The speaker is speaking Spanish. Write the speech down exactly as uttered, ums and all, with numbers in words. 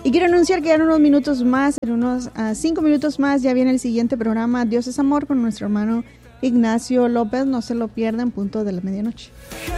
Y quiero anunciar que ya en unos minutos más, en unos uh, cinco minutos más, ya viene el siguiente programa, Dios es Amor, con nuestro hermano Ignacio López. No se lo pierdan, punto de la medianoche.